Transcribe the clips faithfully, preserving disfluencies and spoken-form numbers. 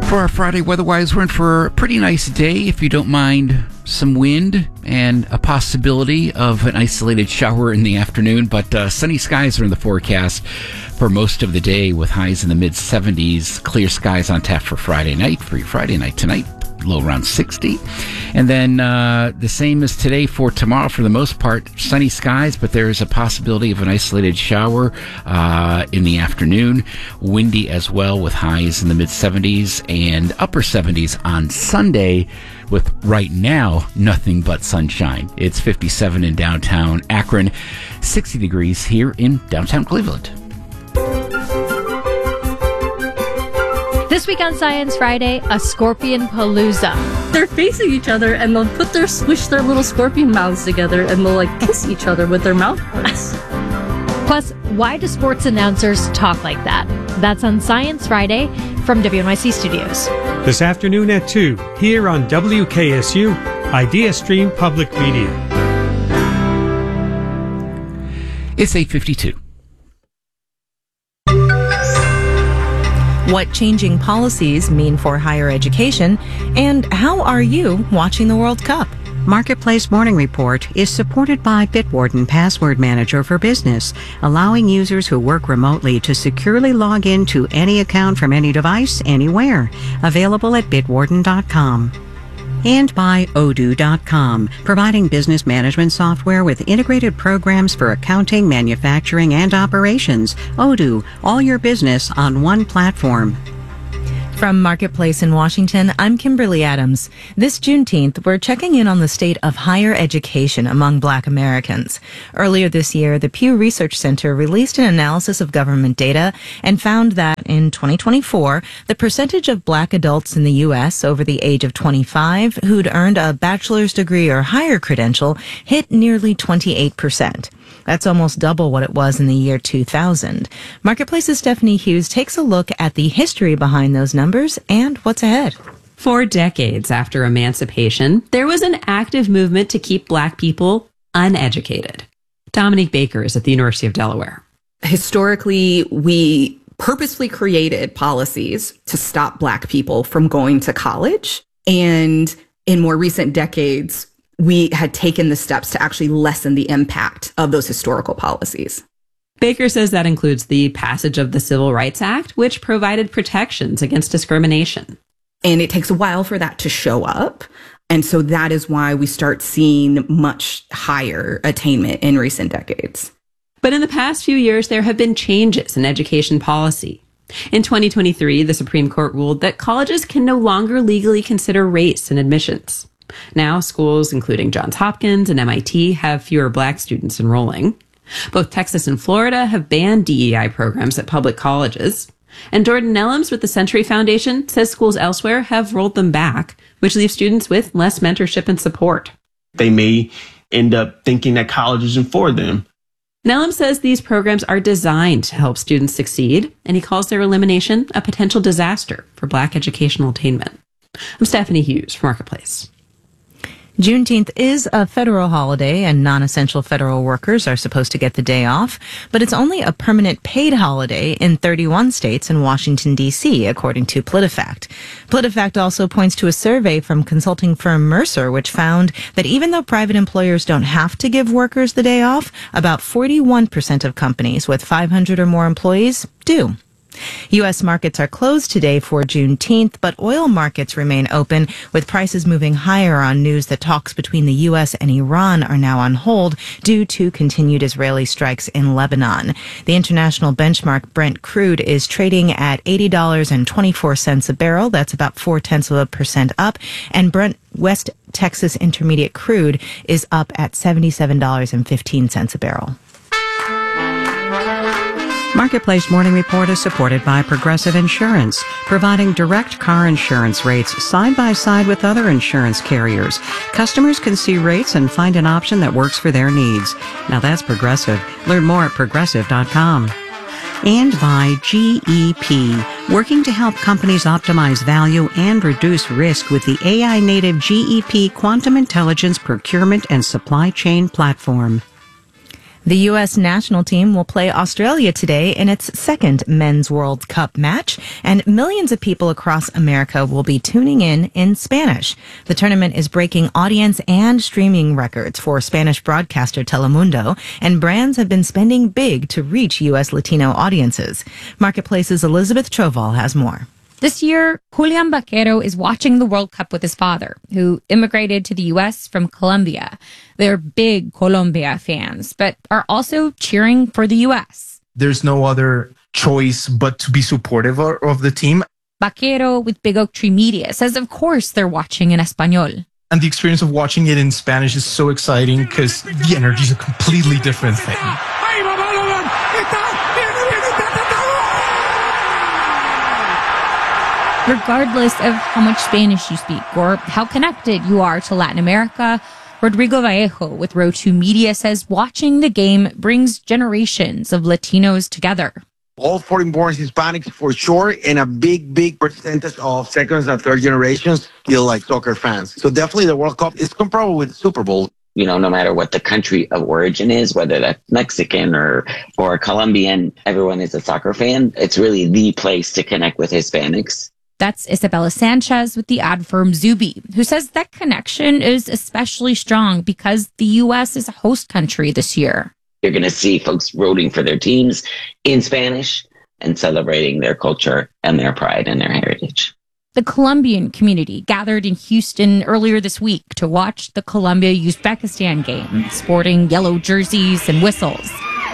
For our Friday weather-wise, we're in for a pretty nice day, if you don't mind some wind and a possibility of an isolated shower in the afternoon. But uh, sunny skies are in the forecast for most of the day with highs in the mid seventies. Clear skies on tap for Friday night, for your Friday night tonight. Low around sixty. And then uh, the same as today for tomorrow. For the most part, sunny skies, but there is a possibility of an isolated shower uh, in the afternoon. Windy as well with highs in the mid seventies and upper seventies on Sunday with right now nothing but sunshine. It's fifty-seven in downtown Akron, sixty degrees here in downtown Cleveland. This week on Science Friday, a scorpion palooza. They're facing each other and they'll put their, squish their little scorpion mouths together and they'll like kiss each other with their mouth parts. Plus, why do sports announcers talk like that? That's on Science Friday from W N Y C Studios. This afternoon at two, here on W K S U, Idea Stream Public Media. It's eight fifty-two. What changing policies mean for higher education, and how are you watching the World Cup? Marketplace Morning Report is supported by Bitwarden Password Manager for Business, allowing users who work remotely to securely log into any account from any device, anywhere. Available at bitwarden dot com. And by Odoo dot com, providing business management software with integrated programs for accounting, manufacturing, and operations. Odoo, all your business on one platform. From Marketplace in Washington, I'm Kimberly Adams. This Juneteenth, we're checking in on the state of higher education among Black Americans. Earlier this year, the Pew Research Center released an analysis of government data and found that in twenty twenty-four, the percentage of Black adults in the U S over the age of twenty-five who'd earned a bachelor's degree or higher credential hit nearly twenty-eight percent. That's almost double what it was in the year two thousand. Marketplace's Stephanie Hughes takes a look at the history behind those numbers and what's ahead. For decades after emancipation, there was an active movement to keep Black people uneducated. Dominique Baker is at the University of Delaware. Historically, we purposefully created policies to stop Black people from going to college. And in more recent decades, we had taken the steps to actually lessen the impact of those historical policies. Baker says that includes the passage of the Civil Rights Act, which provided protections against discrimination. And it takes a while for that to show up. And so that is why we start seeing much higher attainment in recent decades. But in the past few years, there have been changes in education policy. In twenty twenty-three, the Supreme Court ruled that colleges can no longer legally consider race in admissions. Now, schools, including Johns Hopkins and M I T, have fewer Black students enrolling. Both Texas and Florida have banned D E I programs at public colleges. And Jordan Nellums with the Century Foundation says schools elsewhere have rolled them back, which leaves students with less mentorship and support. They may end up thinking that college isn't for them. Nellum says these programs are designed to help students succeed, and he calls their elimination a potential disaster for Black educational attainment. I'm Stephanie Hughes for Marketplace. Juneteenth is a federal holiday and non-essential federal workers are supposed to get the day off, but it's only a permanent paid holiday in thirty-one states and Washington, D C, according to PolitiFact. PolitiFact also points to a survey from consulting firm Mercer, which found that even though private employers don't have to give workers the day off, about forty-one percent of companies with five hundred or more employees do. U S markets are closed today for Juneteenth, but oil markets remain open, with prices moving higher on news that talks between the U S and Iran are now on hold due to continued Israeli strikes in Lebanon. The international benchmark Brent crude is trading at eighty dollars and twenty-four cents a barrel. That's about four-tenths of a percent up. And Brent West Texas Intermediate crude is up at seventy-seven dollars and fifteen cents a barrel. Marketplace Morning Report is supported by Progressive Insurance, providing direct car insurance rates side by side with other insurance carriers. Customers can see rates and find an option that works for their needs. Now that's Progressive. Learn more at progressive dot com. And by G E P, working to help companies optimize value and reduce risk with the A I-native G E P Quantum Intelligence Procurement and Supply Chain Platform. The U S national team will play Australia today in its second Men's World Cup match, and millions of people across America will be tuning in in Spanish. The tournament is breaking audience and streaming records for Spanish broadcaster Telemundo, and brands have been spending big to reach U S Latino audiences. Marketplace's Elizabeth Troval has more. This year, Julian Vaquero is watching the World Cup with his father, who immigrated to the U S from Colombia. They're big Colombia fans, but are also cheering for the U S. There's no other choice but to be supportive of the team. Vaquero with Big Oak Tree Media says, of course, they're watching in Espanol. And the experience of watching it in Spanish is so exciting because the energy is a completely different thing. Regardless of how much Spanish you speak or how connected you are to Latin America, Rodrigo Vallejo with Row two Media says watching the game brings generations of Latinos together. All foreign-born Hispanics for sure, and a big, big percentage of second and third generations still like soccer fans. So definitely the World Cup is comparable with the Super Bowl. You know, no matter what the country of origin is, whether that's Mexican or, or Colombian, everyone is a soccer fan. It's really the place to connect with Hispanics. That's Isabella Sanchez with the ad firm Zuby, who says that connection is especially strong because the U S is a host country this year. You're going to see folks rooting for their teams in Spanish and celebrating their culture and their pride and their heritage. The Colombian community gathered in Houston earlier this week to watch the Colombia-Uzbekistan game, sporting yellow jerseys and whistles.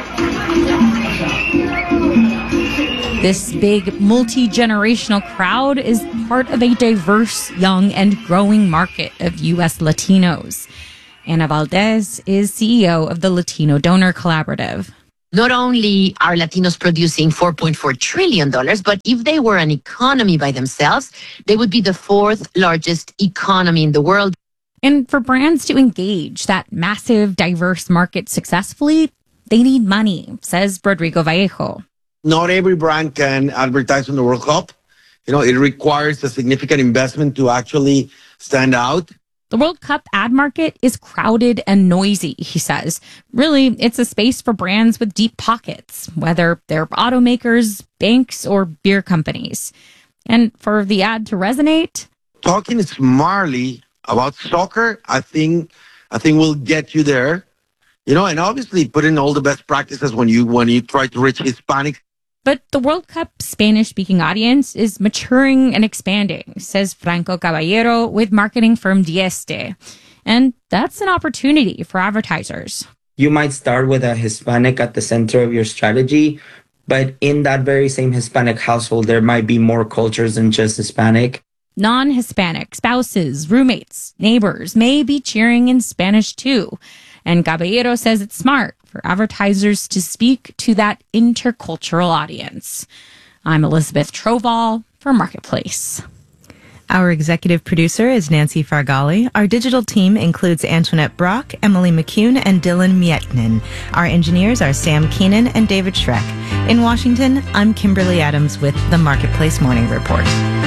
This big multi-generational crowd is part of a diverse, young, and growing market of U S Latinos. Ana Valdez is C E O of the Latino Donor Collaborative. Not only are Latinos producing four point four trillion dollars, but if they were an economy by themselves, they would be the fourth largest economy in the world. And for brands to engage that massive, diverse market successfully, they need money, says Rodrigo Vallejo. Not every brand can advertise on the World Cup. You know, it requires a significant investment to actually stand out. The World Cup ad market is crowded and noisy, he says. Really, it's a space for brands with deep pockets, whether they're automakers, banks, or beer companies. And for the ad to resonate, talking smartly about soccer, I think, I think will get you there. You know, and obviously put in all the best practices when you when you try to reach Hispanics. But the World Cup Spanish-speaking audience is maturing and expanding, says Franco Caballero with marketing firm Dieste. And that's an opportunity for advertisers. You might start with a Hispanic at the center of your strategy, but in that very same Hispanic household, there might be more cultures than just Hispanic. Non-Hispanic spouses, roommates, neighbors may be cheering in Spanish too. And Caballero says it's smart for advertisers to speak to that intercultural audience. I'm Elizabeth Troval for Marketplace. Our executive producer is Nancy Fargali. Our digital team includes Antoinette Brock, Emily McCune, and Dylan Mietnin. Our engineers are Sam Keenan and David Schreck. In Washington, I'm Kimberly Adams with the Marketplace Morning Report.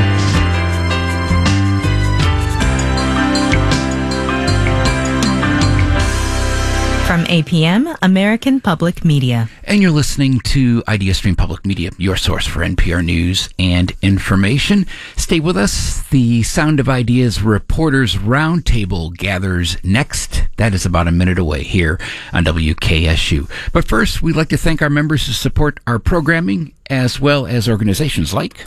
From A P M, American Public Media. And you're listening to IdeaStream Public Media, your source for N P R news and information. Stay with us. The Sound of Ideas Reporters Roundtable gathers next. That is about a minute away here on W K S U. But first, we'd like to thank our members who support our programming, as well as organizations like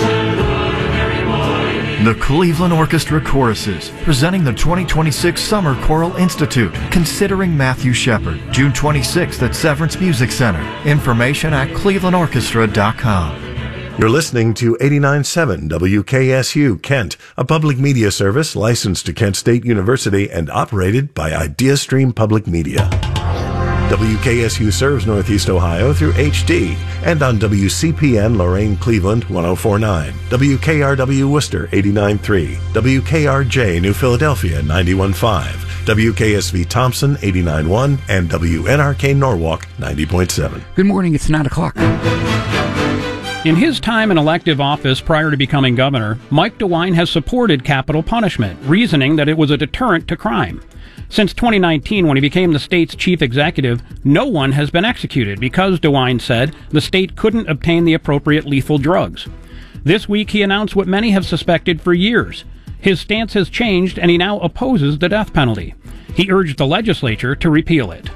the Cleveland Orchestra Choruses, presenting the twenty twenty-six Summer Choral Institute, Considering Matthew Shepard, June twenty-sixth at Severance Music Center. Information at cleveland orchestra dot com. You're listening to eighty-nine point seven W K S U Kent, a public media service licensed to Kent State University and operated by IdeaStream Public Media. W K S U serves Northeast Ohio through H D and on W C P N Lorain Cleveland one oh four point nine, W K R W Worcester eighty-nine point three, W K R J New Philadelphia ninety-one point five, W K S V Thompson eighty-nine point one, and W N R K Norwalk ninety point seven. Good morning, it's nine o'clock. In his time in elective office prior to becoming governor, Mike DeWine has supported capital punishment, reasoning that it was a deterrent to crime. Since twenty nineteen, when he became the state's chief executive, no one has been executed because, DeWine said, the state couldn't obtain the appropriate lethal drugs. This week, he announced what many have suspected for years. His stance has changed, and he now opposes the death penalty. He urged the legislature to repeal it.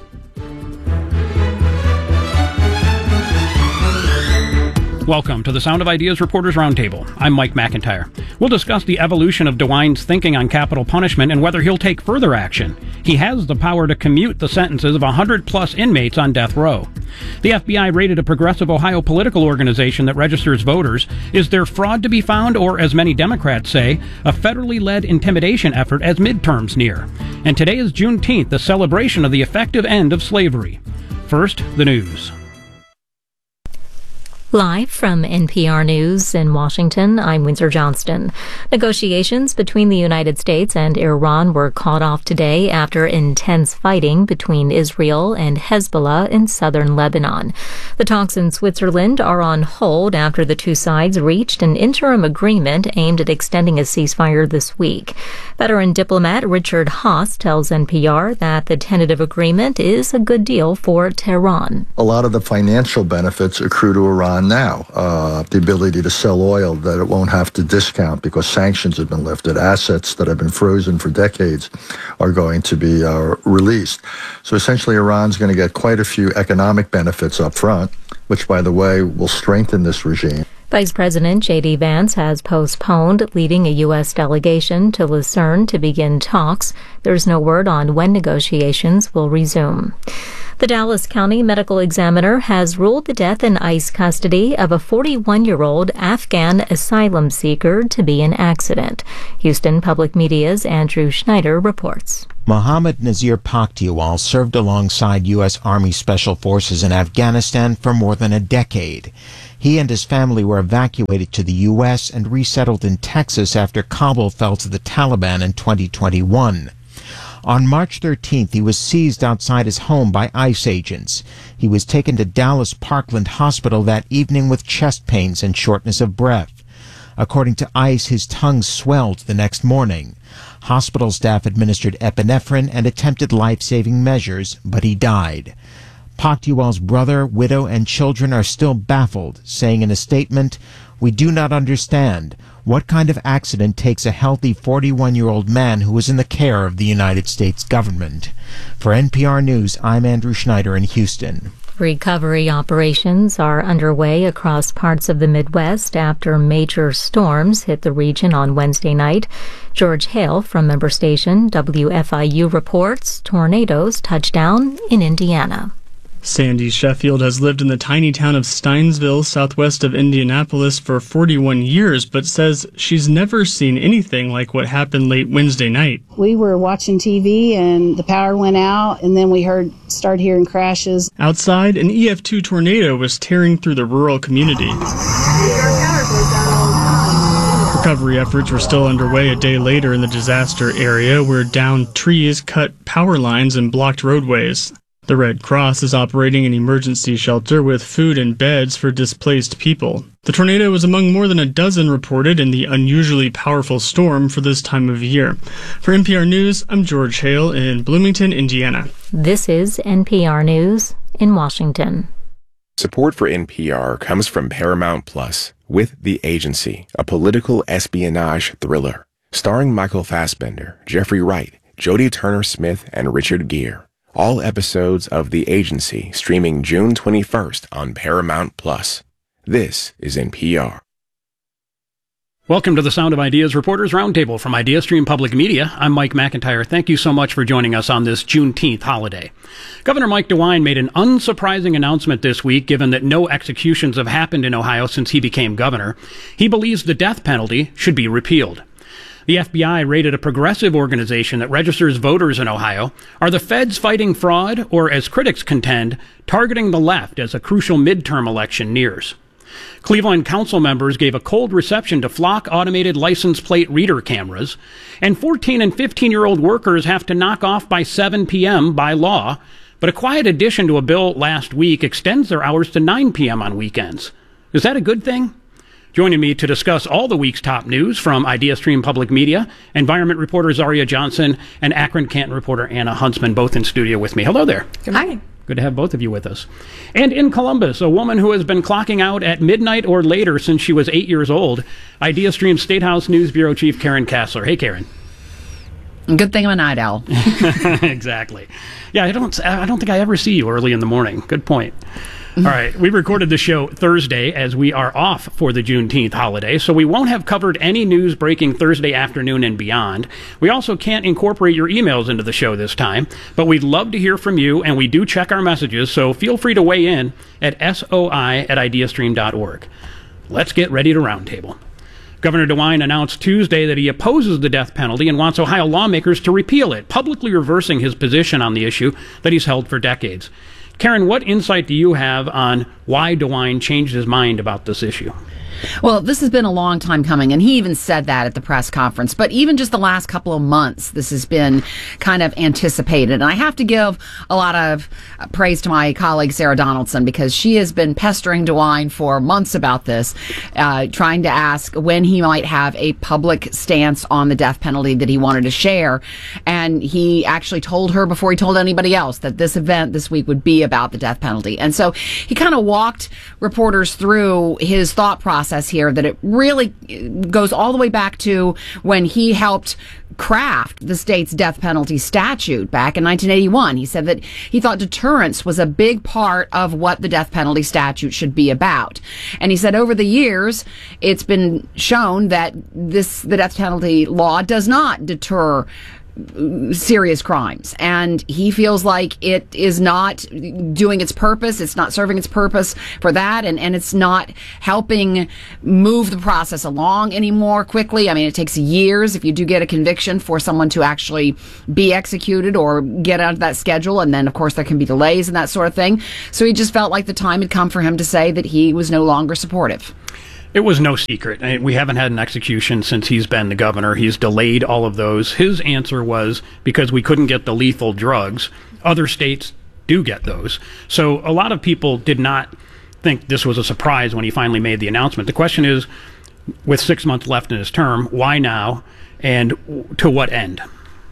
Welcome to the Sound of Ideas Reporters Roundtable. I'm Mike McIntyre. We'll discuss the evolution of DeWine's thinking on capital punishment and whether he'll take further action. He has the power to commute the sentences of one hundred plus inmates on death row. The F B I raided a progressive Ohio political organization that registers voters. Is there fraud to be found, or, as many Democrats say, a federally led intimidation effort as midterms near? And today is Juneteenth, the celebration of the effective end of slavery. First, the news. Live from N P R News in Washington, I'm Windsor Johnston. Negotiations between the United States and Iran were called off today after intense fighting between Israel and Hezbollah in southern Lebanon. The talks in Switzerland are on hold after the two sides reached an interim agreement aimed at extending a ceasefire this week. Veteran diplomat Richard Haass tells N P R that the tentative agreement is a good deal for Tehran. A lot of the financial benefits accrue to Iran now. Uh, the ability to sell oil that it won't have to discount because sanctions have been lifted. Assets that have been frozen for decades are going to be uh, released. So essentially, Iran's going to get quite a few economic benefits up front, which, by the way, will strengthen this regime. Vice President J D Vance has postponed leading a U S delegation to Lucerne to begin talks. There's no word on when negotiations will resume. The Dallas County Medical Examiner has ruled the death in ICE custody of a forty-one-year-old Afghan asylum seeker to be an accident. Houston Public Media's Andrew Schneider reports. Mohammad Nazir Pakhtiwal served alongside U S Army Special Forces in Afghanistan for more than a decade. He and his family were evacuated to the U S and resettled in Texas after Kabul fell to the Taliban in twenty twenty-one. On March thirteenth, he was seized outside his home by ICE agents. He was taken to Dallas Parkland Hospital that evening with chest pains and shortness of breath. According to ICE, his tongue swelled the next morning. Hospital staff administered epinephrine and attempted life-saving measures, but he died. Pakhtiwal's brother, widow, and children are still baffled, saying in a statement, "We do not understand. What kind of accident takes a healthy forty-one-year-old man who was in the care of the United States government?" For N P R News, I'm Andrew Schneider in Houston. Recovery operations are underway across parts of the Midwest after major storms hit the region on Wednesday night. George Hale from member station W F I U reports tornadoes touched down in Indiana. Sandy Sheffield has lived in the tiny town of Steinsville, southwest of Indianapolis, for forty-one years, but says she's never seen anything like what happened late Wednesday night. We were watching T V and the power went out, and then we heard start hearing crashes. Outside, an E F two tornado was tearing through the rural community. Recovery efforts were still underway a day later in the disaster area, where downed trees cut power lines and blocked roadways. The Red Cross is operating an emergency shelter with food and beds for displaced people. The tornado was among more than a dozen reported in the unusually powerful storm for this time of year. For N P R News, I'm George Hale in Bloomington, Indiana. This is N P R News in Washington. Support for N P R comes from Paramount Plus with The Agency, a political espionage thriller starring Michael Fassbender, Jeffrey Wright, Jodie Turner-Smith, and Richard Gere. All episodes of The Agency streaming June twenty-first on Paramount Plus. This is N P R. Welcome to the Sound of Ideas Reporters Roundtable from IdeaStream Public Media. I'm Mike McIntyre. Thank you so much for joining us on this Juneteenth holiday. Governor Mike DeWine made an unsurprising announcement this week, given that no executions have happened in Ohio since he became governor. He believes the death penalty should be repealed. The F B I raided a progressive organization that registers voters in Ohio. Are the feds fighting fraud, or, as critics contend, targeting the left as a crucial midterm election nears? Cleveland council members gave a cold reception to Flock automated license plate reader cameras, and fourteen and fifteen-year-old workers have to knock off by seven p.m. by law, but a quiet addition to a bill last week extends their hours to nine p.m. on weekends. Is that a good thing? Joining me to discuss all the week's top news from IdeaStream Public Media, environment reporter Zaria Johnson and Akron Canton reporter Anna Huntsman, both in studio with me. Hello there. Good morning. Good to have both of you with us. And in Columbus, a woman who has been clocking out at midnight or later since she was eight years old, IdeaStream State House News Bureau Chief Karen Kassler. Hey, Karen. Good thing I'm a night owl. Exactly. Yeah, I don't. I don't think I ever see you early in the morning. Good point. All right, we recorded the show Thursday as we are off for the Juneteenth holiday, so we won't have covered any news breaking Thursday afternoon and beyond. We also can't incorporate your emails into the show this time, but we'd love to hear from you, and we do check our messages, so feel free to weigh in at soi at ideastream dot org. Let's get ready to roundtable. Governor DeWine announced Tuesday that he opposes the death penalty and wants Ohio lawmakers to repeal it, publicly reversing his position on the issue that he's held for decades. Karen, what insight do you have on why DeWine changed his mind about this issue? Well, this has been a long time coming, and he even said that at the press conference. But even just the last couple of months, this has been kind of anticipated. And I have to give a lot of praise to my colleague, Sarah Donaldson, because she has been pestering DeWine for months about this, uh, trying to ask when he might have a public stance on the death penalty that he wanted to share. And he actually told her before he told anybody else that this event this week would be about the death penalty. And so he kind of walked reporters through his thought process here, that it really goes all the way back to when he helped craft the state's death penalty statute back in nineteen eighty-one. He said that he thought deterrence was a big part of what the death penalty statute should be about. And he said over the years, it's been shown that this, the death penalty law does not deter serious crimes, and he feels like it is not doing its purpose. It's not serving its purpose for that, and, and it's not helping move the process along anymore quickly. I mean, it takes years if you do get a conviction for someone to actually be executed or get out of that schedule, and then of course there can be delays and that sort of thing. So he just felt like the time had come for him to say that he was no longer supportive. It was no secret. I mean, we haven't had an execution since he's been the governor. He's delayed all of those. His answer was because we couldn't get the lethal drugs. Other states do get those. So a lot of people did not think this was a surprise when he finally made the announcement. The question is, with six months left in his term, why now and to what end?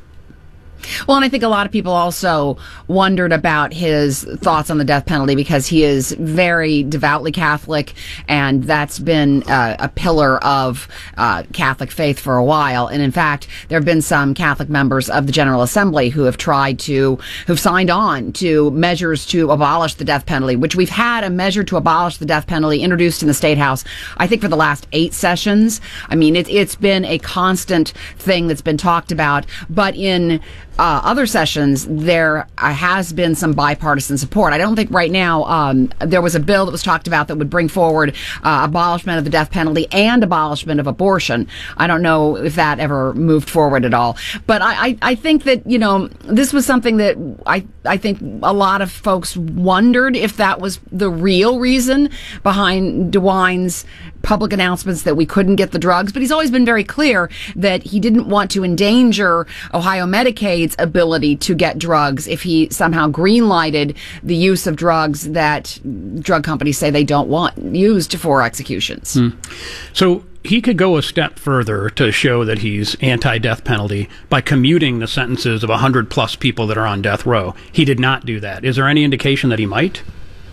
Well, and I think a lot of people also wondered about his thoughts on the death penalty because he is very devoutly Catholic, and that's been uh, a pillar of uh, Catholic faith for a while. And in fact, there have been some Catholic members of the General Assembly who have tried to, who've signed on to measures to abolish the death penalty, which we've had a measure to abolish the death penalty introduced in the State House, I think, for the last eight sessions. I mean, it, it's been a constant thing that's been talked about, but in Uh, other sessions, there uh, has been some bipartisan support. I don't think right now um, there was a bill that was talked about that would bring forward uh, abolishment of the death penalty and abolishment of abortion. I don't know if that ever moved forward at all. But I, I, I think that, you know, this was something that I, I think a lot of folks wondered if that was the real reason behind DeWine's public announcements that we couldn't get the drugs. But he's always been very clear that he didn't want to endanger Ohio Medicaid's ability to get drugs if he somehow green-lighted the use of drugs that drug companies say they don't want used for executions. Hmm. So he could go a step further to show that he's anti-death penalty by commuting the sentences of one hundred plus people that are on death row. He did not do that. Is there any indication that he might?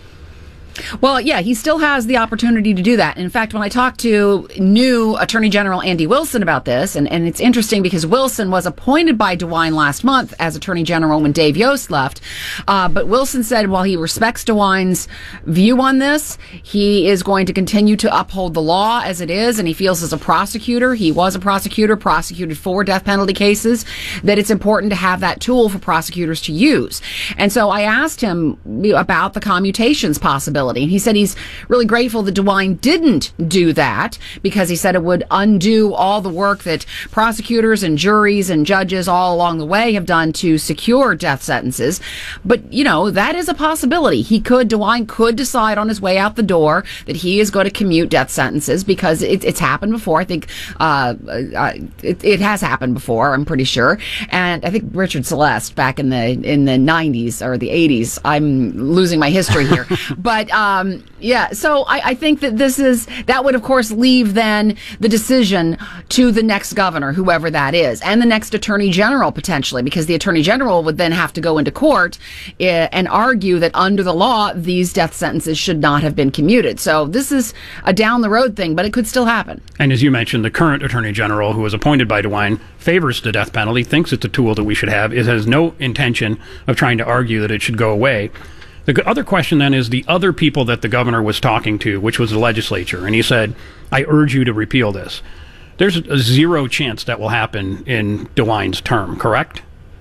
Well, yeah, he still has the opportunity to do that. In fact, when I talked to new Attorney General Andy Wilson about this, and, and it's interesting because Wilson was appointed by DeWine last month as Attorney General when Dave Yost left, uh, but Wilson said while he respects DeWine's view on this, he is going to continue to uphold the law as it is, and he feels as a prosecutor, he was a prosecutor, prosecuted for death penalty cases, that it's important to have that tool for prosecutors to use. And so I asked him about the commutations possibility. And he said he's really grateful that DeWine didn't do that because he said it would undo all the work that prosecutors and juries and judges all along the way have done to secure death sentences. But, you know, that is a possibility. He could, DeWine could decide on his way out the door that he is going to commute death sentences because it, it's happened before. I think uh, uh, it, it has happened before, I'm pretty sure. And I think Richard Celeste back in the in the nineties or the eighties, I'm losing my history here. But um, yeah, so I, I think that this is, that would of course leave then the decision to the next governor, whoever that is, and the next attorney general potentially, because the attorney general would then have to go into court uh, and argue that under the law, these death sentences should not have been commuted. So this is a down the road thing, but it could still happen. And as you mentioned, the current attorney general, who was appointed by DeWine, favors the death penalty, thinks it's a tool that we should have. It has no intention of trying to argue that it should go away. The other question then is the other people that the governor was talking to, which was the legislature, and he said, I urge you to repeal this. There's a zero chance that will happen in DeWine's term, correct?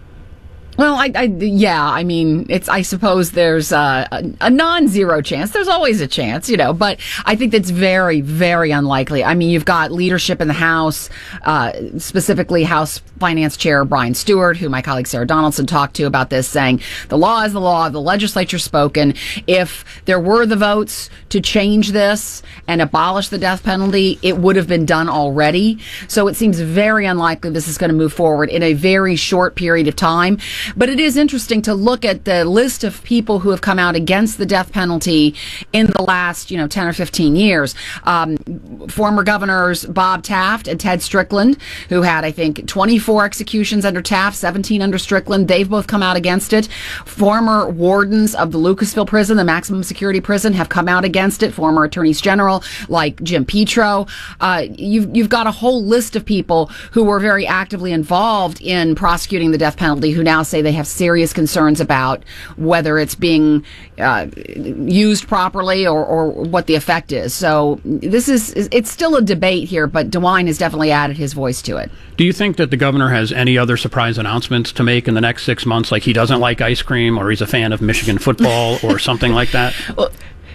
Well, I, I, yeah, I mean, it's, I suppose there's a, a, a non-zero chance. There's always a chance, you know, but I think that's very, very unlikely. I mean, you've got leadership in the House, uh, specifically House Finance Chair Brian Stewart, who my colleague Sarah Donaldson talked to about this, saying the law is the law, the legislature's spoken. If there were the votes to change this and abolish the death penalty, it would have been done already. So it seems very unlikely this is going to move forward in a very short period of time. But it is interesting to look at the list of people who have come out against the death penalty in the last, you know, ten or fifteen years. Um, former governors Bob Taft and Ted Strickland, who had, I think, twenty-four executions under Taft, seventeen under Strickland. They've both come out against it. Former wardens of the Lucasville prison, the maximum security prison, have come out against it. Former attorneys general like Jim Petro. Uh, you've, you've got a whole list of people who were very actively involved in prosecuting the death penalty who now say they have serious concerns about whether it's being uh, used properly or, or what the effect is. So this is, it's still a debate here, but DeWine has definitely added his voice to it. Do you think that the governor has any other surprise announcements to make in the next six months, like he doesn't like ice cream or he's a fan of Michigan football or something like that? Well,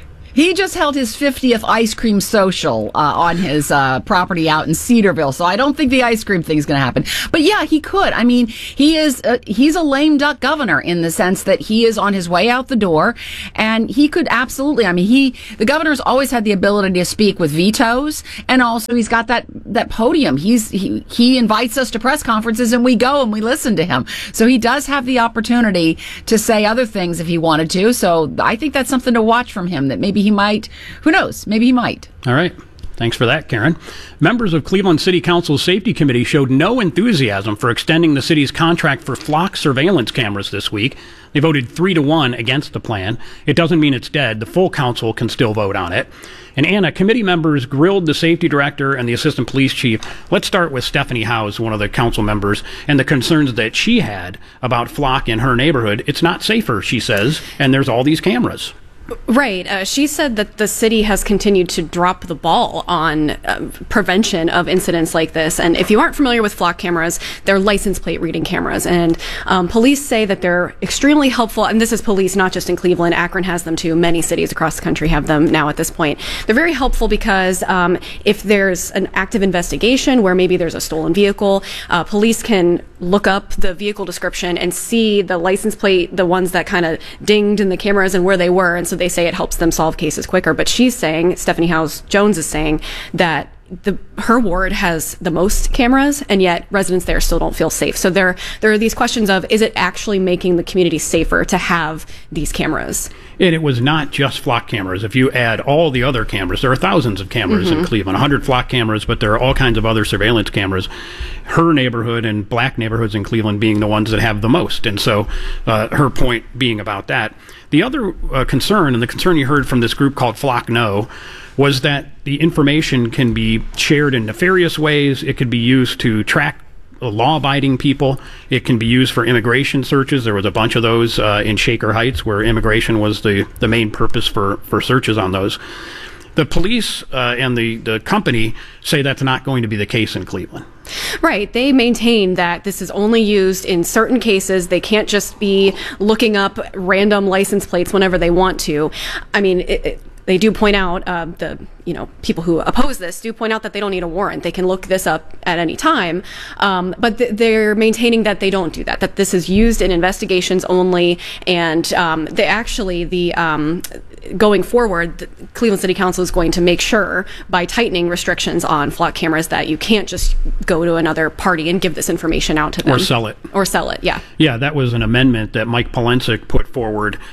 he just held his fiftieth ice cream social uh, on his uh, property out in Cedarville, so I don't think the ice cream thing is going to happen. But yeah, he could. I mean, he is uh, he's a lame duck governor in the sense that he is on his way out the door, and he could absolutely. I mean, he the governor's always had the ability to speak with vetoes, and also he's got that that podium. He's he he invites us to press conferences, and we go and we listen to him. So he does have the opportunity to say other things if he wanted to. So I think that's something to watch from him. That maybe he might, who knows, maybe he might. All right. Thanks for that, Karen. Members of Cleveland City Council's Safety Committee showed no enthusiasm for extending the city's contract for flock surveillance cameras this week. They voted three to one against the plan. It doesn't mean it's dead. The full council can still vote on it. And Anna, committee members grilled the safety director and the assistant police chief. Let's start with Stephanie Howes, one of the council members, and the concerns that she had about flock in her neighborhood. It's not safer, she says, and there's all these cameras. Right. Uh, she said that the city has continued to drop the ball on uh, prevention of incidents like this. And if you aren't familiar with flock cameras, they're license plate reading cameras. And um, police say that they're extremely helpful. And this is police, not just in Cleveland. Akron has them too. Many cities across the country have them now at this point. They're very helpful because um, if there's an active investigation where maybe there's a stolen vehicle, uh, police can look up the vehicle description and see the license plate, the ones that kind of dinged in the cameras and where they were. And so they say it helps them solve cases quicker. But she's saying, Stephanie Howes Jones is saying, that the her ward has the most cameras, and yet residents there still don't feel safe. So there there are these questions of, is it actually making the community safer to have these cameras? And it was not just flock cameras. If you add all the other cameras, there are thousands of cameras mm-hmm. in Cleveland, one hundred flock cameras, but there are all kinds of other surveillance cameras. Her neighborhood and black neighborhoods in Cleveland being the ones that have the most. And so uh, her point being about that. The other uh, concern, and the concern you heard from this group called Flock No, was that the information can be shared in nefarious ways. It could be used to track law-abiding people. It can be used for immigration searches. There was a bunch of those uh, in Shaker Heights where immigration was the, the main purpose for, for searches on those. The police uh, and the, the company say that's not going to be the case in Cleveland. Right. They maintain that this is only used in certain cases. They can't just be looking up random license plates whenever they want to. I mean, it, it, they do point out, uh, the you know people who oppose this do point out that they don't need a warrant. They can look this up at any time. Um, but th- they're maintaining that they don't do that, that this is used in investigations only. And um, they actually, the um, going forward, the Cleveland City Council is going to make sure by tightening restrictions on flock cameras that you can't just go to another party and give this information out to them. Or sell it. Or sell it, yeah. Yeah, that was an amendment that Mike Polensek put forward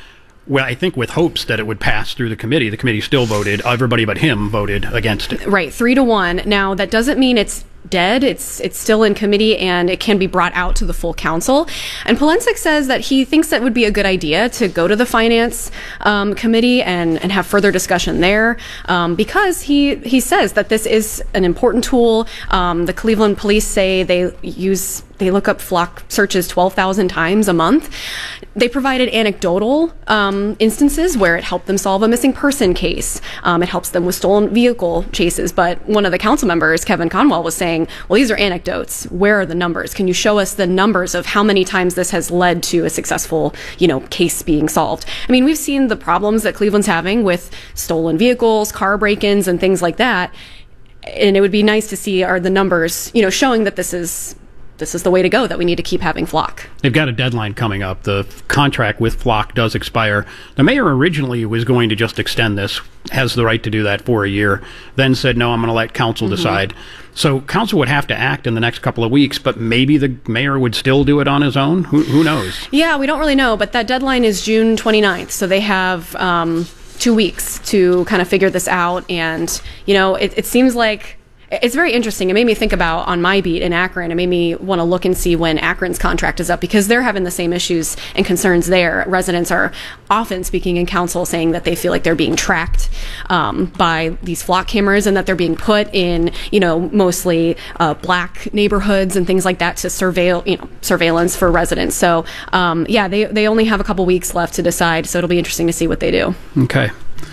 well, I think with hopes that it would pass through the committee. The committee still voted. Everybody but him voted against it. Right, three to one. Now, that doesn't mean it's dead. It's it's still in committee, and it can be brought out to the full council. And Polensek says that he thinks that would be a good idea to go to the finance um, committee and, and have further discussion there, um, because he he says that this is an important tool. Um, the Cleveland police say they use they look up flock searches twelve thousand times a month. They provided anecdotal um, instances where it helped them solve a missing person case. Um, it helps them with stolen vehicle chases. But one of the council members, Kevin Conwell, was saying, well, these are anecdotes. Where are the numbers? Can you show us the numbers of how many times this has led to a successful, you know, case being solved? I mean, we've seen the problems that Cleveland's having with stolen vehicles, car break-ins, and things like that. And it would be nice to see are the numbers, you know, showing that this is this is the way to go, that we need to keep having Flock. They've got a deadline coming up. The contract with Flock does expire. The mayor originally was going to just extend this, has the right to do that for a year, then said, no, I'm going to let council mm-hmm. decide. So council would have to act in the next couple of weeks, but maybe the mayor would still do it on his own? Who, who knows? Yeah, we don't really know, but that deadline is June twenty-ninth, so they have um, two weeks to kind of figure this out. And, you know, it, it seems like it's very interesting. It made me think about on my beat in Akron. It made me want to look and see when Akron's contract is up, because they're having the same issues and concerns there. Residents are often speaking in council saying that they feel like they're being tracked um, by these Flock cameras, and that they're being put in, you know, mostly uh, black neighborhoods and things like that to surveil, you know, surveillance for residents. So, um, yeah, they, they only have a couple weeks left to decide. So it'll be interesting to see what they do. Okay.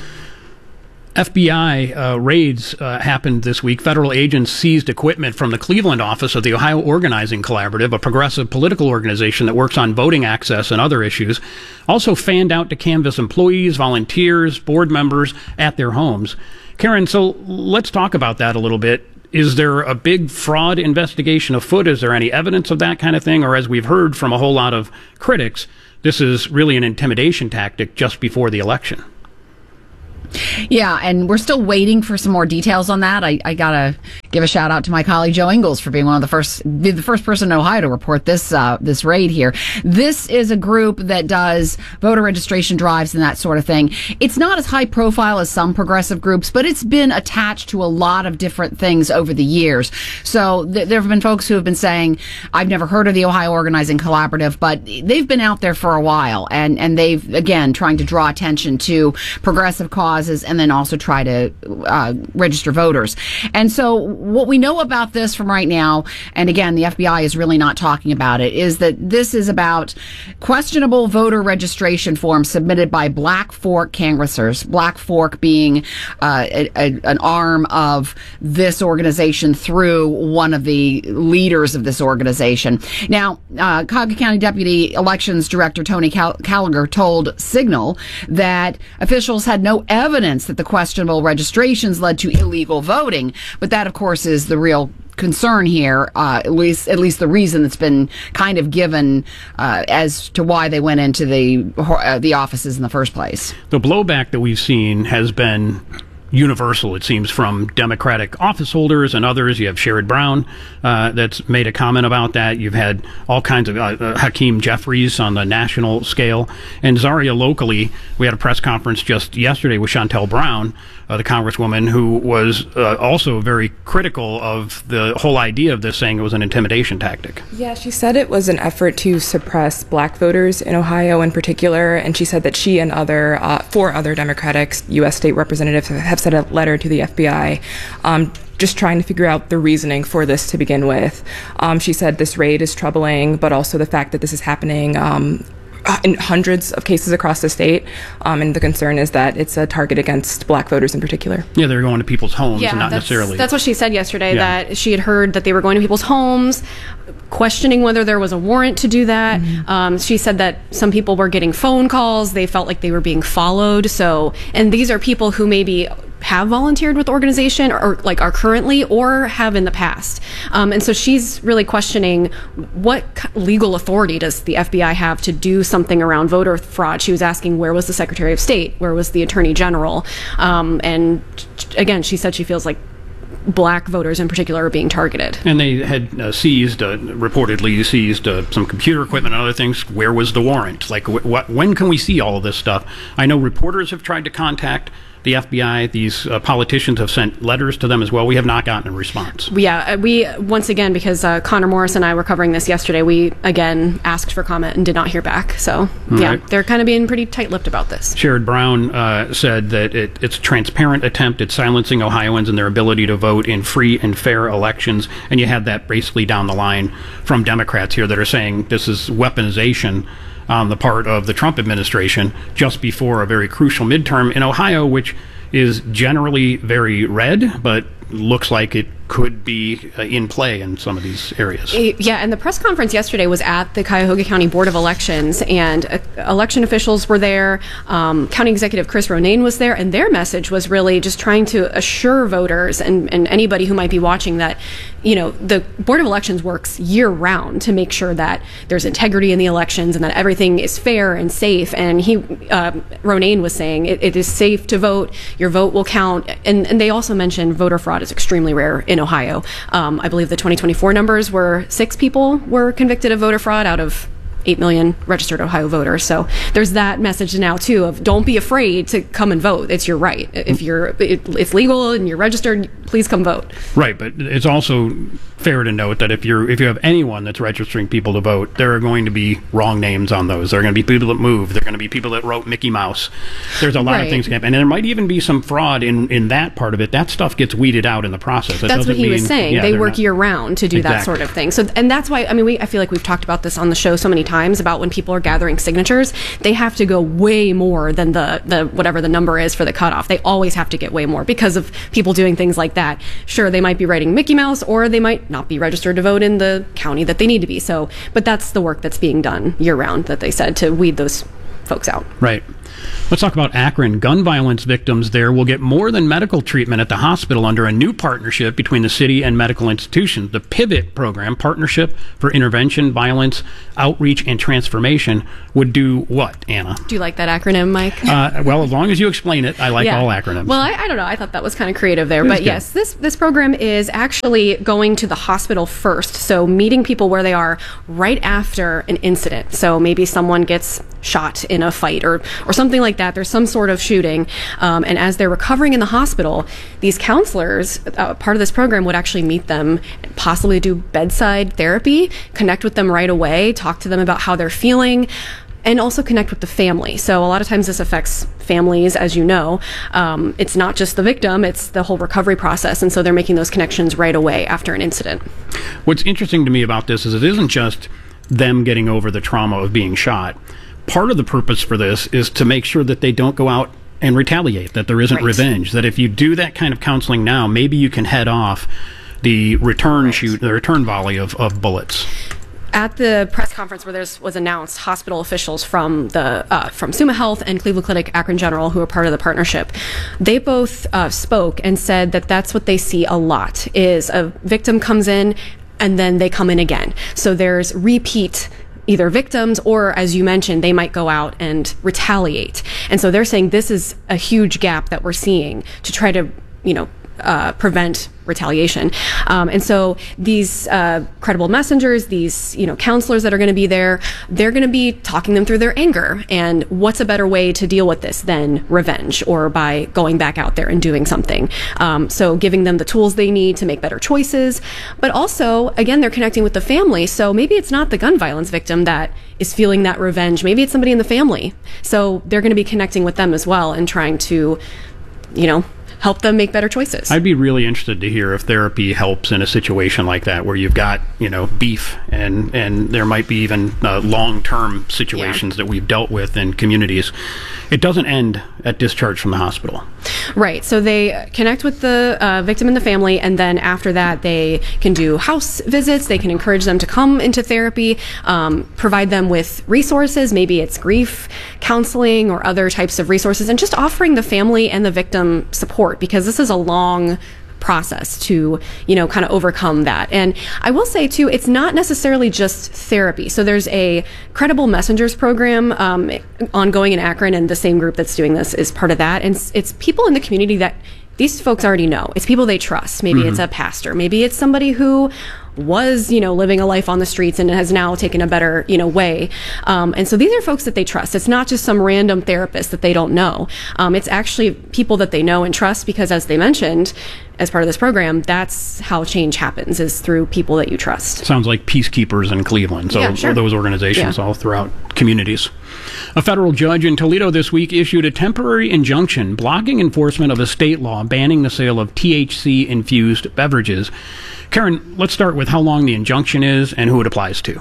F B I uh, raids uh, happened this week. Federal agents seized equipment from the Cleveland office of the Ohio Organizing Collaborative, a progressive political organization that works on voting access and other issues. Also fanned out to canvass employees, volunteers, board members at their homes. Karen, so let's talk about that a little bit. Is there a big fraud investigation afoot? Is there any evidence of that kind of thing? Or, as we've heard from a whole lot of critics, this is really an intimidation tactic just before the election? Yeah, and we're still waiting for some more details on that. I, I gotta give a shout out to my colleague Joe Ingles for being one of the first, the first person in Ohio to report this uh, this raid here. This is a group that does voter registration drives and that sort of thing. It's not as high profile as some progressive groups, but it's been attached to a lot of different things over the years. So th- there have been folks who have been saying, I've never heard of the Ohio Organizing Collaborative, but they've been out there for a while, and and they've again trying to draw attention to progressive causes, and then also try to uh, register voters. And so what we know about this from right now, and again, the F B I is really not talking about it, is that this is about questionable voter registration forms submitted by Black Fork canvassers, Black Fork being uh, a, a, an arm of this organization through one of the leaders of this organization. Now, uh, Cuyahoga County Deputy Elections Director Tony Cal- Callagher told Signal that officials had no evidence that the questionable registrations led to illegal voting, but that, of course, is the real concern here, uh, at least at least the reason that's been kind of given uh, as to why they went into the uh, the offices in the first place. The blowback that we've seen has been universal, it seems, from Democratic office holders and others. You have Sherrod Brown uh, that's made a comment about that. You've had all kinds of uh, uh, Hakeem Jeffries on the national scale. And Zaria, locally, we had a press conference just yesterday with Shontel Brown, uh, the congresswoman, who was uh, also very critical of the whole idea of this, saying it was an intimidation tactic. Yeah, she said it was an effort to suppress black voters in Ohio in particular, and she said that she and other uh, four other Democratic U S state representatives have sent a letter to the F B I um, just trying to figure out the reasoning for this to begin with. Um, she said this raid is troubling, but also the fact that this is happening um, in hundreds of cases across the state, um, and the concern is that it's a target against black voters in particular. Yeah, they're going to people's homes yeah, and not that's, necessarily... That's what she said yesterday, yeah. that she had heard that they were going to people's homes, questioning whether there was a warrant to do that. Mm-hmm. Um, she said that some people were getting phone calls. They felt like they were being followed. So, and these are people who maybe have volunteered with the organization, or, or like are currently, or have in the past. Um, and so she's really questioning what legal authority does the F B I have to do something around voter fraud. She was asking, where was the Secretary of State? Where was the Attorney General? Um, and again, she said she feels like black voters in particular are being targeted. And they had uh, seized, uh, reportedly seized uh, some computer equipment and other things. Where was the warrant? Like, wh- wh- when can we see all of this stuff? I know reporters have tried to contact the F B I. These uh, politicians have sent letters to them as well. We have not gotten a response. Yeah, we, once again, because uh, Connor Morris and I were covering this yesterday, we, again, asked for comment and did not hear back. So, All yeah, right. they're kind of being pretty tight-lipped about this. Sherrod Brown uh, said that it, it's a transparent attempt at silencing Ohioans and their ability to vote in free and fair elections. And you had that basically down the line from Democrats here that are saying this is weaponization on the part of the Trump administration just before a very crucial midterm in Ohio, which is generally very red, but looks like it could be uh, in play in some of these areas. Yeah, and the press conference yesterday was at the Cuyahoga County Board of Elections, and uh, election officials were there. Um, County Executive Chris Ronayne was there, and their message was really just trying to assure voters and, and anybody who might be watching that, you know, the Board of Elections works year-round to make sure that there's integrity in the elections and that everything is fair and safe. And he, uh, Ronayne was saying it, it is safe to vote, your vote will count. And, and they also mentioned voter fraud is extremely rare in Ohio. Um, I believe the twenty twenty-four numbers were six people were convicted of voter fraud out of eight million registered Ohio voters. So there's that message now too of don't be afraid to come and vote. It's your right. If you're, it, it's legal and you're registered, please come vote. Right, but it's also fair to note that if you're if you have anyone that's registering people to vote, there are going to be wrong names on those. There are going to be people that move. There are going to be people that wrote Mickey Mouse. There's a lot Right. of things, and there might even be some fraud in in that part of it. That stuff gets weeded out in the process. That That's what doesn't he was mean- saying. yeah, they they're work not- year round to do that Exactly. sort of thing. So, and that's why I mean, we I feel like we've talked about this on the show so many times about when people are gathering signatures, they have to go way more than the the whatever the number is for the cutoff. They always have to get way more because of people doing things like that. Sure, they might be writing Mickey Mouse, or they might not be registered to vote in the county that they need to be. So, but that's the work that's being done year round that they said to weed those folks out. Right. Let's talk about Akron. Gun violence victims there will get more than medical treatment at the hospital under a new partnership between the city and medical institutions. The PIVOT program, Partnership for Intervention, Violence, Outreach, and Transformation, would do what, Anna? Do you like that acronym, Mike? Uh, well, as long as you explain it, I like Yeah. all acronyms. Well, I, I don't know. I thought that was kind of creative there. It But is good. yes, this, this program is actually going to the hospital first. So meeting people where they are right after an incident. So maybe someone gets shot in a fight or, or something like that. There's some sort of shooting. Um, and as they're recovering in the hospital, these counselors, uh, part of this program would actually meet them, possibly do bedside therapy, connect with them right away, talk to them about how they're feeling, and also connect with the family. So a lot of times this affects families, as you know. Um, it's not just the victim, it's the whole recovery process. And so they're making those connections right away after an incident. What's interesting to me about this is it isn't just them getting over the trauma of being shot. Part of the purpose for this is to make sure that they don't go out and retaliate, that there isn't Right. revenge, that if you do that kind of counseling now, maybe you can head off the return shoot, the return volley of, of bullets. At the press conference where this was announced, hospital officials from the uh, from Summa Health and Cleveland Clinic Akron General, who are part of the partnership, they both uh, spoke and said that that's what they see a lot, is a victim comes in and then they come in again. So there's repeat either victims or, as you mentioned, they might go out and retaliate. And so they're saying this is a huge gap that we're seeing to try to, you know, uh, prevent retaliation. Um, and so these uh, credible messengers, these, you know, counselors that are going to be there, they're going to be talking them through their anger. And what's a better way to deal with this than revenge or by going back out there and doing something? Um, so giving them the tools they need to make better choices. But also, again, they're connecting with the family. So maybe it's not the gun violence victim that is feeling that revenge. Maybe it's somebody in the family. So they're going to be connecting with them as well and trying to, you know, help them make better choices. I'd be really interested to hear if therapy helps in a situation like that where you've got, you know, beef and, and there might be even uh, long-term situations yeah. that we've dealt with in communities. It doesn't end at discharge from the hospital. Right. So they connect with the uh, victim and the family, and then after that, they can do house visits. They can encourage them to come into therapy, um, provide them with resources. Maybe it's grief counseling or other types of resources, and just offering the family and the victim support, because this is a long process to, you know, kind of overcome that. And I will say too, it's not necessarily just therapy. So there's a Credible Messengers program um, ongoing in Akron, and the same group that's doing this is part of that. And it's, it's people in the community that these folks already know. It's people they trust. Maybe Mm-hmm. it's a pastor. Maybe it's somebody who was, you know, living a life on the streets and has now taken a better, you know, way. Um, and so these are folks that they trust. It's not just some random therapist that they don't know. Um, it's actually people that they know and trust because, as they mentioned, as part of this program, that's how change happens, is through people that you trust. Sounds like peacekeepers in Cleveland. So Yeah, sure. those organizations Yeah. all throughout communities. A federal judge in Toledo this week issued a temporary injunction blocking enforcement of a state law banning the sale of T H C-infused beverages. Karen, let's start with how long the injunction is and who it applies to.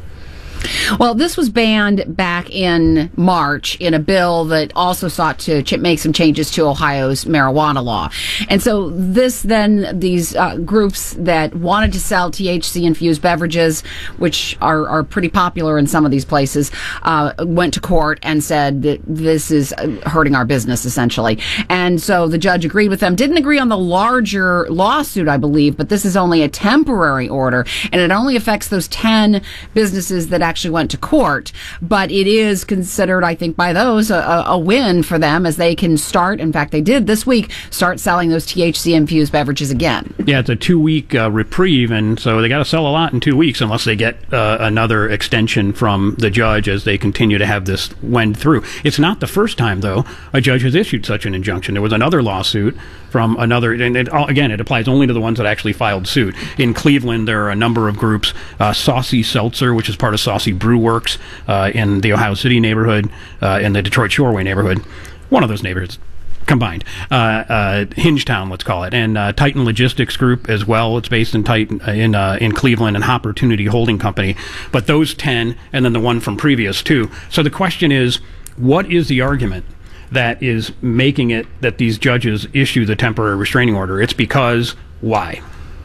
Well, this was banned back in March in a bill that also sought to ch- make some changes to Ohio's marijuana law. And so this then, these uh, groups that wanted to sell T H C-infused beverages, which are, are pretty popular in some of these places, uh, went to court and said that this is hurting our business, essentially. And so the judge agreed with them. Didn't agree on the larger lawsuit, I believe, but this is only a temporary order, and it only affects those ten businesses that actually went to court. But it is considered, I think, by those a, a win for them, as they can start, in fact they did this week, start selling those T H C infused beverages again. Yeah, it's a two-week uh, reprieve, and so they got to sell a lot in two weeks unless they get uh, another extension from the judge as they continue to have this wend through. It's not the first time, though, a judge has issued such an injunction. There was another lawsuit from another, and it, again, it applies only to the ones that actually filed suit. In Cleveland, there are a number of groups, uh, Saucy Seltzer, which is part of Saucy Brew Works uh, in the Ohio City neighborhood, uh, in the Detroit Shoreway neighborhood, one of those neighborhoods combined, uh, uh, Hingetown, let's call it, and uh, Titan Logistics Group as well. It's based in Titan uh, in uh, in Cleveland, and Opportunity Holding Company. But those ten, and then the one from previous two. So the question is, what is the argument that is making it that these judges issue the temporary restraining order? It's because why?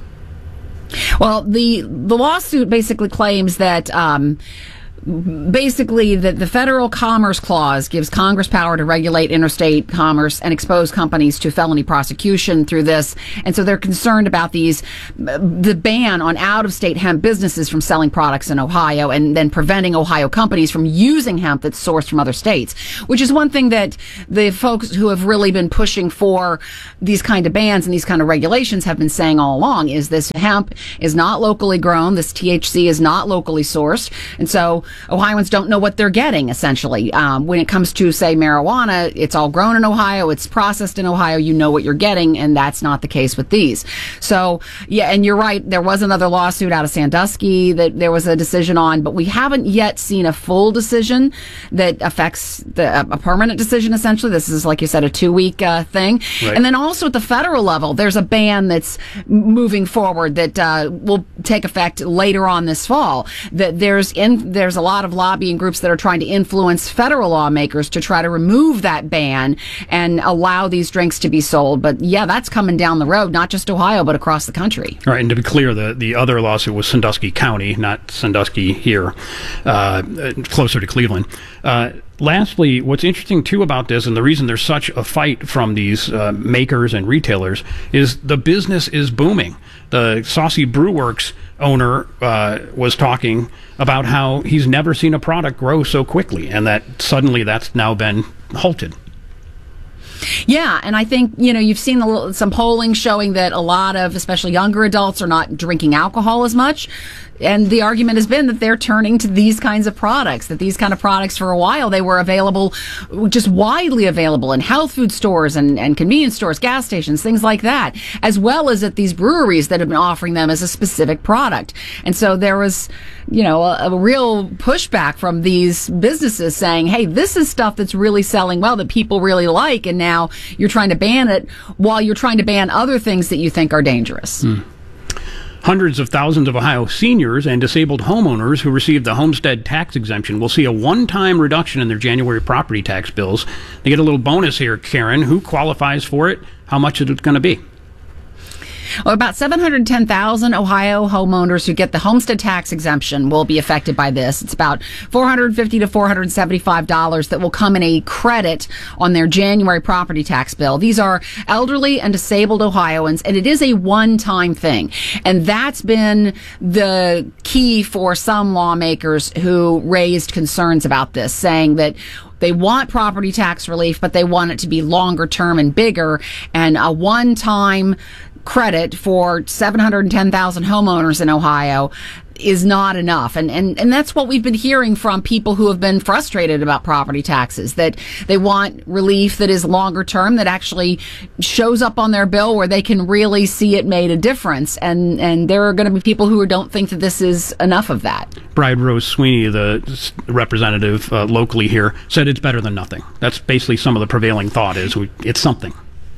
Well, the the lawsuit basically claims that um, basically that the Federal Commerce Clause gives Congress power to regulate interstate commerce and expose companies to felony prosecution through this. And so they're concerned about these, the ban on out-of-state hemp businesses from selling products in Ohio, and then preventing Ohio companies from using hemp that's sourced from other states, which is one thing that the folks who have really been pushing for these kind of bans and these kind of regulations have been saying all along, is this hemp is not locally grown. This T H C is not locally sourced. And so Ohioans don't know what they're getting, essentially. Um, when it comes to, say, marijuana, it's all grown in Ohio, it's processed in Ohio, you know what you're getting, and that's not the case with these. So, yeah, and you're right, there was another lawsuit out of Sandusky that there was a decision on, but we haven't yet seen a full decision that affects the, a permanent decision, essentially. This is, like you said, a two-week uh, thing. Right. And then also at the federal level, there's a ban that's moving forward that uh, will take effect later on this fall. That there's in, there's a lot of lobbying groups that are trying to influence federal lawmakers to try to remove that ban and allow these drinks to be sold. But yeah, that's coming down the road, not just Ohio, but across the country. All right, and to be clear, the, the other lawsuit was Sandusky County, not Sandusky here, uh, closer to Cleveland. Uh, lastly, what's interesting, too, about this, and the reason there's such a fight from these uh, makers and retailers, is the business is booming. The Saucy Brew Works owner uh, was talking about how he's never seen a product grow so quickly, and that suddenly that's now been halted. Yeah, and I think, you know, you've seen the, some polling showing that a lot of, especially younger adults, are not drinking alcohol as much. And the argument has been that they're turning to these kinds of products, that these kind of products for a while, they were available, just widely available in health food stores and, and convenience stores, gas stations, things like that, as well as at these breweries that have been offering them as a specific product. And so there was, you know, a, a real pushback from these businesses saying, hey, this is stuff that's really selling well, that people really like, and now you're trying to ban it while you're trying to ban other things that you think are dangerous. Hmm. Hundreds of thousands of Ohio seniors and disabled homeowners who received the homestead tax exemption will see a one-time reduction in their January property tax bills. They get a little bonus here, Karen. Who qualifies for it? How much is it going to be? Well, about seven hundred ten thousand Ohio homeowners who get the homestead tax exemption will be affected by this. It's about four hundred fifty to four hundred seventy-five dollars that will come in a credit on their January property tax bill. These are elderly and disabled Ohioans, and it is a one-time thing. And that's been the key for some lawmakers who raised concerns about this, saying that They want property tax relief, but they want it to be longer term and bigger, and a one-time credit for seven hundred ten thousand homeowners in Ohio is not enough. And, and, and that's what we've been hearing from people who have been frustrated about property taxes, that they want relief that is longer term, that actually shows up on their bill where they can really see it made a difference. And, and there are going to be people who don't think that this is enough of that. Bride Rose Sweeney, the representative uh, locally here, said it's better than nothing. That's basically some of the prevailing thought is we, it's something.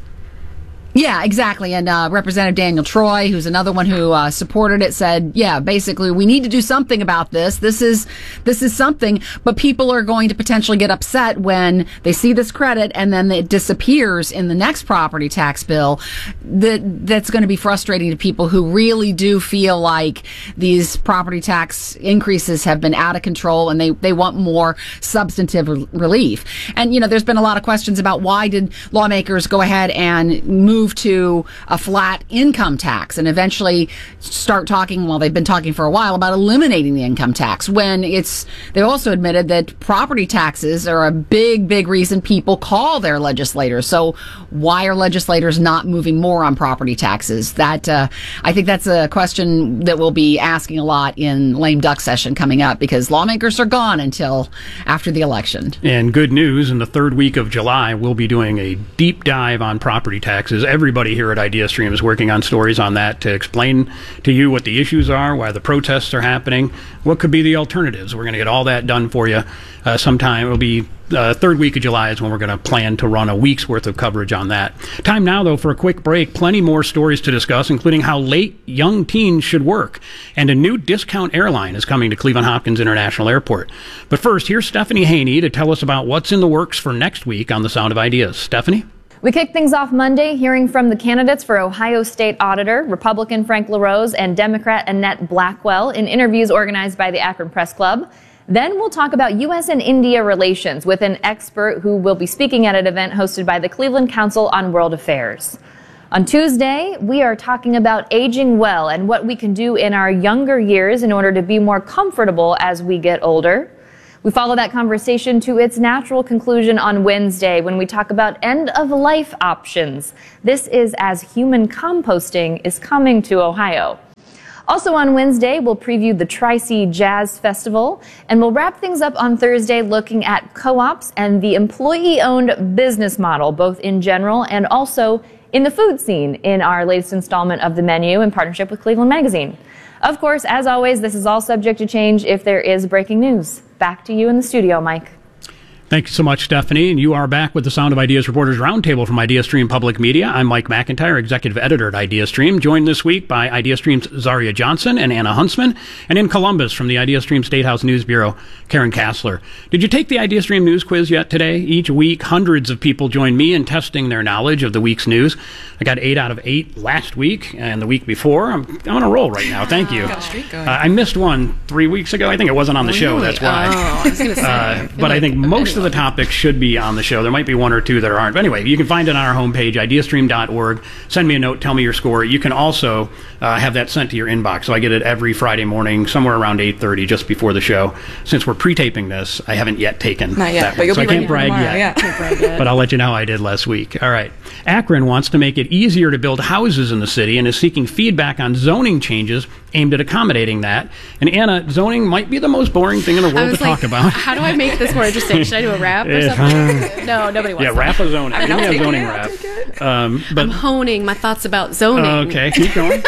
Yeah, exactly. And uh, Representative Daniel Troy, who's another one who uh, supported it, said, yeah, basically, we need to do something about this. This is this is something, but people are going to potentially get upset when they see this credit and then it disappears in the next property tax bill. That That's going to be frustrating to people who really do feel like these property tax increases have been out of control and they, they want more substantive re- relief. And, you know, there's been a lot of questions about why did lawmakers go ahead and move to a flat income tax and eventually start talking, well, they've been talking for a while about eliminating the income tax, when it's, they also admitted that property taxes are a big, big reason people call their legislators. So why are legislators not moving more on property taxes? That, uh, I think that's a question that we'll be asking a lot in lame duck session coming up, because lawmakers are gone until after the election. And good news, in the third week of July, we'll be doing a deep dive on property taxes. Everybody here at IdeaStream is working on stories on that to explain to you what the issues are, why the protests are happening, what could be the alternatives. We're going to get all that done for you uh, sometime. It'll be uh, third week of July is when we're going to plan to run a week's worth of coverage on that. Time now, though, for a quick break. Plenty more stories to discuss, including how late young teens should work. And a new discount airline is coming to Cleveland Hopkins International Airport. But first, here's Stephanie Haney to tell us about what's in the works for next week on The Sound of Ideas. Stephanie? We kick things off Monday hearing from the candidates for Ohio State Auditor, Republican Frank LaRose and Democrat Annette Blackwell, in interviews organized by the Akron Press Club. Then we'll talk about U S and India relations with an expert who will be speaking at an event hosted by the Cleveland Council on World Affairs. On Tuesday, we are talking about aging well and what we can do in our younger years in order to be more comfortable as we get older. We follow that conversation to its natural conclusion on Wednesday when we talk about end-of-life options. This is as human composting is coming to Ohio. Also on Wednesday, we'll preview the Tri-C Jazz Festival, and we'll wrap things up on Thursday looking at co-ops and the employee-owned business model, both in general and also in the food scene, in our latest installment of The Menu in partnership with Cleveland Magazine. Of course, as always, this is all subject to change if there is breaking news. Back to you in the studio, Mike. Thank you so much, Stephanie. And you are back with the Sound of Ideas Reporters Roundtable from IdeaStream Public Media. I'm Mike McIntyre, Executive Editor at IdeaStream, joined this week by IdeaStream's Zaria Johnson and Anna Huntsman, and in Columbus from the IdeaStream State House News Bureau, Karen Kassler. Did you take the IdeaStream News Quiz yet today? Each week, hundreds of people join me in testing their knowledge of the week's news. I got eight out of eight last week and the week before. I'm, I'm on a roll right now. Thank you. Got a streak going. Uh, I missed one three weeks ago. I think it wasn't on the Really? show. That's why. Oh, I was gonna say, Uh, I feel but I like think most of the topics should be on the show. There might be one or two that aren't. But anyway, you can find it on our homepage, ideastream dot org. Send me a note. Tell me your score. You can also uh, have that sent to your inbox. So I get it every Friday morning, somewhere around eight thirty, just before the show. Since we're pre-taping this, I haven't yet taken Not yet, that but one. you'll So be I can't ready brag tomorrow. yet. Yeah, can't brag yet. But I'll let you know how I did last week. All right. Akron wants to make it easier to build houses in the city and is seeking feedback on zoning changes aimed at accommodating that. And Anna, zoning might be the most boring thing in the I world to was like, talk about. how do I make this more interesting? Should I do a rap or Yeah. something? No, nobody wants Yeah, that. rap a zoning. I mean, Give me I'll a take zoning it, I'll rap. take it. Um, but I'm honing my thoughts about zoning. okay, keep going.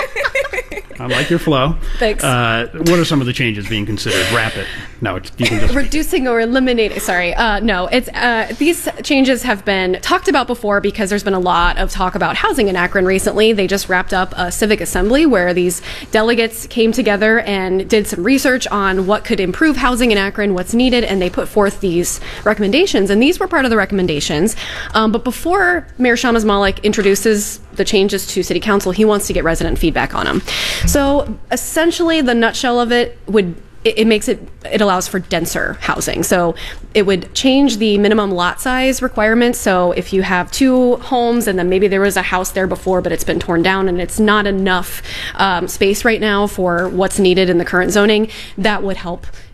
I like your flow. Thanks. Uh, what are some of the changes being considered? Wrap it. No, it's, you can just. Reducing or eliminating. Sorry, uh, no. It's uh, these changes have been talked about before because there's been a lot of talk about housing in Akron recently. They just wrapped up a civic assembly where these delegates came together and did some research on what could improve housing in Akron, what's needed, and they put forth these recommendations. And these were part of the recommendations. Um, but before Mayor Shamaz Malik introduces the changes to City Council, he wants to get resident feedback on them. So essentially, the nutshell of it would. It, it makes it, it allows for denser housing. So it would change the minimum lot size requirements. So if you have two homes and then maybe there was a house there before, but it's been torn down and it's not enough um, space right now for what's needed in the current zoning, that would help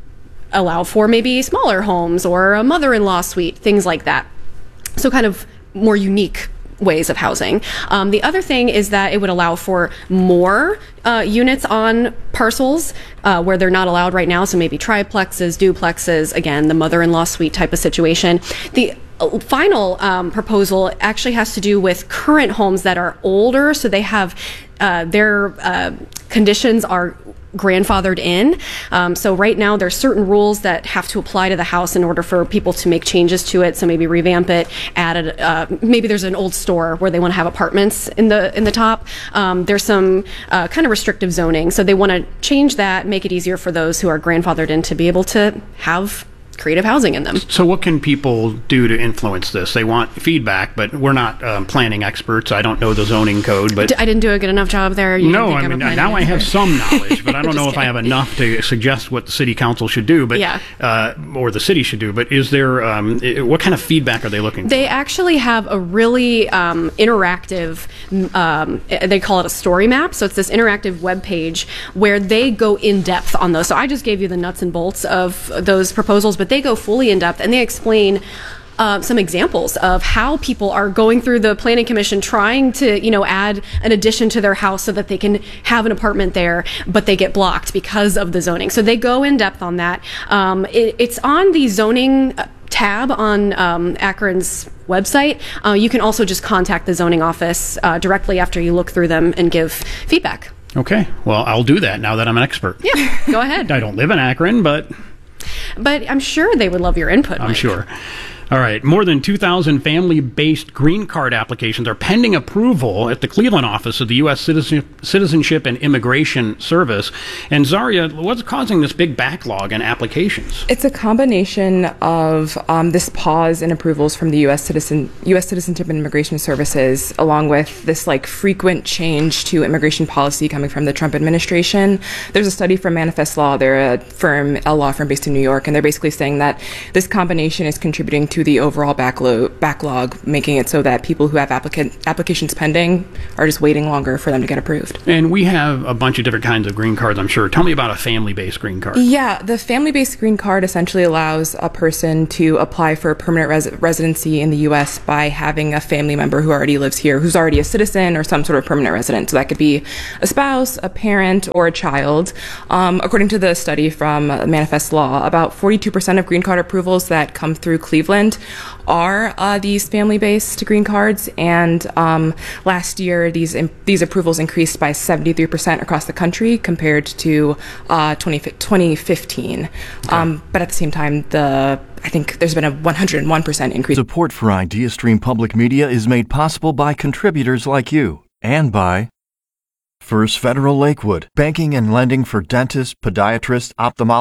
allow for maybe smaller homes or a mother-in-law suite, things like that. So kind of more unique ways of housing. Um, the other thing is that it would allow for more uh, units on parcels uh, where they're not allowed right now. So maybe triplexes, duplexes, again, the mother-in-law suite type of situation. The final um, proposal actually has to do with current homes that are older. So they have uh, their uh, conditions are grandfathered in. Um, so right now there's certain rules that have to apply to the house in order for people to make changes to it. So maybe revamp it, add it. Uh, maybe there's an old store where they want to have apartments in the in the top. Um, there's some uh, kind of restrictive zoning. So they want to change that, make it easier for those who are grandfathered in to be able to have creative housing in them. So what can people do to influence this? They want feedback, but we're not um, planning experts. I don't know the zoning code, but D- I didn't do a good enough job there. You no, think I I'm mean, a now I have expert. some knowledge, but I don't Just know if I kidding. have enough to suggest what the city council should do, but Yeah. uh, or the city should do. But is there, um, i- what kind of feedback are they looking for? They actually have a really um, interactive, um, they call it a story map. So it's this interactive web page where they go in depth on those. So I just gave you the nuts and bolts of those proposals, but they go fully in depth and they explain Uh, some examples of how people are going through the planning commission trying to, you know, add an addition to their house so that they can have an apartment there, but they get blocked because of the zoning. So they go in depth on that. Um, it, it's on the zoning tab on um, Akron's website. Uh, you can also just contact the zoning office uh, directly after you look through them and give feedback. Okay, well, I'll do that now that I'm an expert. Yeah, go ahead. I don't live in Akron, but But I'm sure they would love your input, I'm Mike. sure. All right. More than two thousand family-based green card applications are pending approval at the Cleveland office of the U S Citizen, Citizenship and Immigration Service. And Zaria, what's causing this big backlog in applications? It's a combination of um, this pause in approvals from the U S Citizen U S Citizenship and Immigration Services, along with this like frequent change to immigration policy coming from the Trump administration. There's a study from Manifest Law. They're a firm, a law firm based in New York, and they're basically saying that this combination is contributing to the overall backlo- backlog, making it so that people who have applicant applications pending are just waiting longer for them to get approved. And we have a bunch of different kinds of green cards, I'm sure. Tell me about a family-based green card. Yeah, the family-based green card essentially allows a person to apply for permanent res- residency in the U S by having a family member who already lives here, who's already a citizen or some sort of permanent resident. So that could be a spouse, a parent, or a child. Um, according to the study from Manifest Law, about forty-two percent of green card approvals that come through Cleveland are uh, these family-based green cards, and um, last year these im- these approvals increased by seventy-three percent across the country compared to uh, twenty fifteen. Okay. Um, but at the same time, the I think there's been a one hundred one percent increase. Support for IdeaStream Public Media is made possible by contributors like you and by First Federal Lakewood, banking and lending for dentists, podiatrists, ophthalmologists,